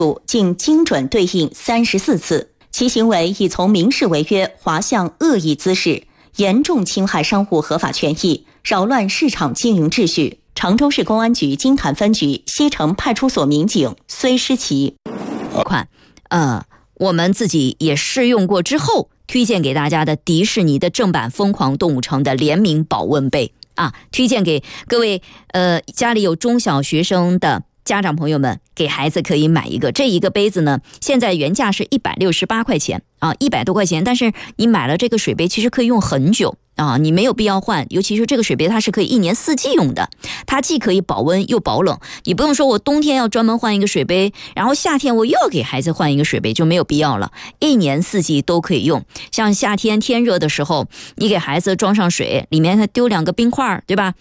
竟精准对应34次，其行为已从民事违约滑向恶意滋事，严重侵害商户合法权益，扰乱市场经营秩序。常州市公安局金坛分局西城派出所民警孙诗琪。 我们自己也试用过之后，推荐给大家的迪士尼的正版疯狂动物城的联名保温杯啊，推荐给各位家里有中小学生的家长朋友们，给孩子可以买一个。这一个杯子呢，现在原价是168块钱啊，100多块钱，但是你买了这个水杯其实可以用很久啊，你没有必要换，尤其是这个水杯它是可以1年4季用的，它既可以保温又保冷，你不用说我冬天要专门换一个水杯，然后夏天我又要给孩子换一个水杯，就没有必要了，1年4季都可以用。像夏天天热的时候，你给孩子装上水，里面它丢2个冰块，对吧？